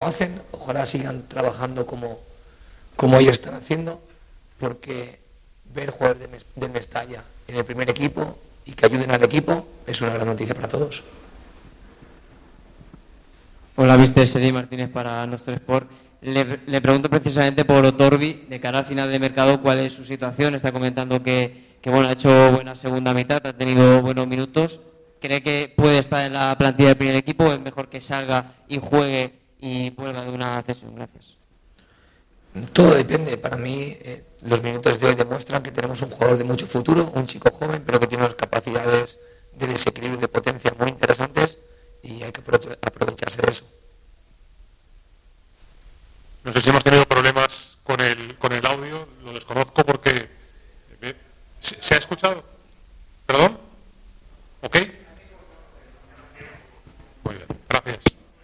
hacen, ojalá sigan trabajando como ellos están haciendo, porque ver jugadores del Mestalla en el primer equipo y que ayuden al equipo es una gran noticia para todos. Hola, Mister Sergi Martínez para Nuestro Sport. Le pregunto precisamente por Otorbi, de cara al final de mercado, ¿cuál es su situación? Está comentando que bueno, ha hecho buena segunda mitad, ha tenido buenos minutos. ¿Cree que puede estar en la plantilla del primer equipo o es mejor que salga y juegue y vuelva de una cesión? Gracias. Todo depende. Para mí, los minutos de hoy demuestran que tenemos un jugador de mucho futuro, un chico joven, pero que tiene unas capacidades de desequilibrio de potencia muy interesantes y hay que aprovecharse de eso. No sé si hemos tenido problemas con el audio, lo desconozco porque... ¿Se ha escuchado? ¿Perdón? ¿Ok? Muy bien, gracias.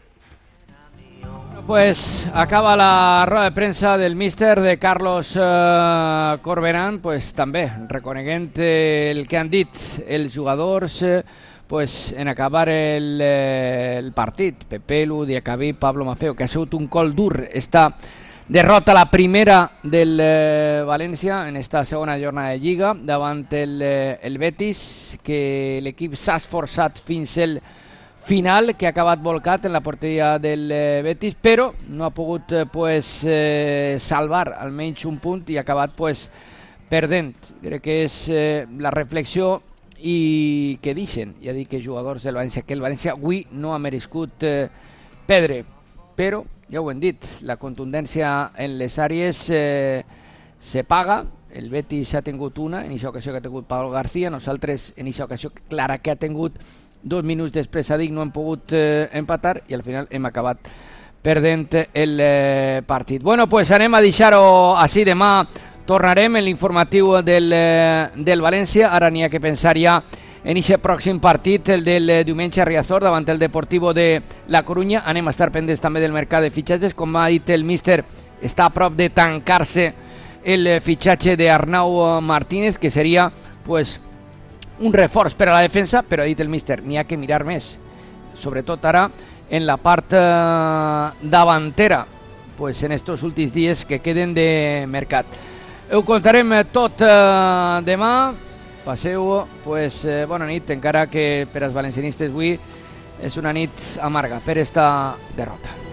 Pues acaba la rueda de premsa del míster de Carlos Corberán, pues també reconeguent el que han dit els jugadors pues, en acabar el partit. Pepe Lu, Diacabí, Pablo Maffeo, que ha sigut un col dur esta derrota, la primera del València en esta segona jornada de Lliga davant el Betis, que l'equip s'ha esforçat fins el final, que ha acabat volcat en la porteria del Betis, però no ha pogut salvar almenys un punt i ha acabat perdent. Crec que és la reflexió i que deixen, ja dic, que jugadors del València, que el València avui no ha merescut perdre, però ja ho hem dit, la contundència en les àrees se paga. El Betis ha tingut una, en aquesta ocasió que ha tingut Pablo García, nosaltres en aquesta ocasió clara que ha tingut 2 minuts després, ha dit, no hem pogut empatar i al final hem acabat perdent el partit. Bueno, pues anem a deixar-ho així. Demà tornarem en l'informatiu del València. Ara n'hi ha que pensar ja en aquest pròxim partit, el del diumenge a Riazor davant el Deportivo de La Corunya. Anem a estar pendents també del mercat de fitxatges. Com ha dit el míster, està a prop de tancar-se el fitxatge d'Arnau Martínez, que seria pues un reforç per a la defensa, però ha dit el míster, n'hi ha que mirar més, sobretot ara en la part davantera, pues en estos últims dies que queden de mercat. Ho contarem tot demà. Passeu bona nit, encara que per als valencianistes avui és una nit amarga per esta derrota.